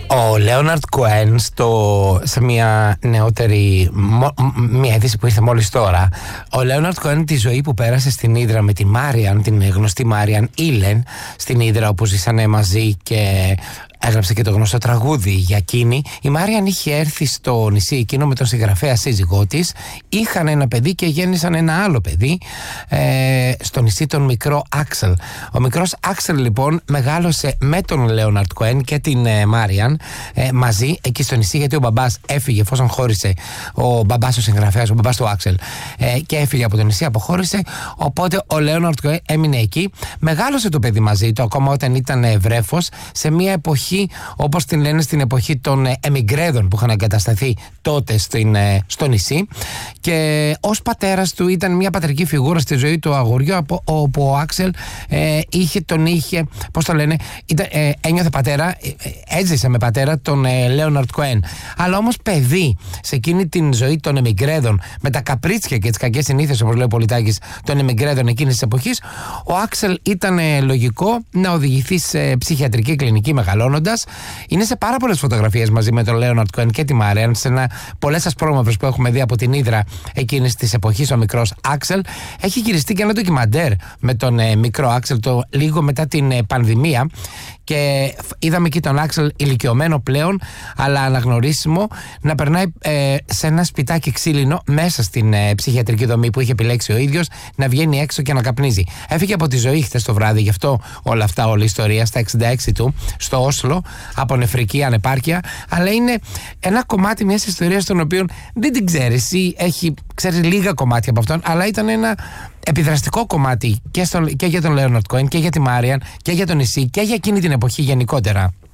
Ο Λέοναρντ Κοέν σε μια νεότερη μια είδηση που ήρθε μόλις τώρα, ο Λέοναρντ Κοέν τη ζωή που πέρασε στην Ύδρα με τη Μάριαν, την γνωστή Μάριαν Ήλεν στην Ύδρα, όπου ζήσανε μαζί και έγραψε και το γνωστό τραγούδι για εκείνη. Η Μάριαν είχε έρθει στο νησί εκείνο με τον συγγραφέα σύζυγό της. Είχαν ένα παιδί και γέννησαν ένα άλλο παιδί στο νησί, τον μικρό Άξελ. Ο μικρός Άξελ λοιπόν μεγάλωσε με τον Λέοναρντ Κοέν και την Μάριαν μαζί εκεί στο νησί, γιατί ο μπαμπάς έφυγε εφόσον χώρισε. Ο μπαμπάς ο συγγραφέας, ο μπαμπάς του Άξελ, και έφυγε από το νησί, αποχώρησε. Οπότε ο Λέοναρντ Κοέν έμεινε εκεί. Μεγάλωσε το παιδί μαζί του ακόμα όταν ήταν βρέφος, σε μια εποχή, όπως την λένε, στην εποχή των εμιγκρέδων που είχαν εγκατασταθεί τότε στο νησί, και ως πατέρας του ήταν μια πατρική φιγούρα στη ζωή του αγοριού, όπου ο Άξελ ένιωθε πατέρα, έζησε με πατέρα τον Λέοναρντ Κοέν. Αλλά όμως παιδί σε εκείνη την ζωή των εμιγκρέδων, με τα καπρίτσια και τις κακές συνήθειες, όπως λέει ο Πολιτάκης, των εμιγκρέδων εκείνης της εποχής, ο Άξελ ήταν λογικό να οδηγηθεί σε ψυχιατρική κλινική μεγαλώνοντας. Είναι σε πάρα πολλές φωτογραφίες μαζί με τον Λέοναρντ Κοέν και τη Μάριαν, σε πολλές ασπρόμαυρες που έχουμε δει από την Ύδρα εκείνης της εποχής. Ο μικρός Άξελ έχει γυριστεί και ένα ντοκιμαντέρ με τον μικρό Άξελ λίγο μετά την πανδημία, και είδαμε εκεί τον Άξελ ηλικιωμένο πλέον, αλλά αναγνωρίσιμο, να περνάει σε ένα σπιτάκι ξύλινο μέσα στην ψυχιατρική δομή που είχε επιλέξει ο ίδιος, να βγαίνει έξω και να καπνίζει. Έφυγε από τη ζωή χθες το βράδυ, γι' αυτό όλη η ιστορία, στα 66 του, στο Όσλο, από νεφρική ανεπάρκεια. Αλλά είναι ένα κομμάτι μιας ιστορίας, τον οποίο δεν την ξέρεις ή ξέρεις λίγα κομμάτια από αυτόν, αλλά ήταν ένα επιδραστικό κομμάτι και για τον Λέοναρντ Κοέν και για τη Μάριαν και για το νησί και για εκείνη την εποχή γενικότερα.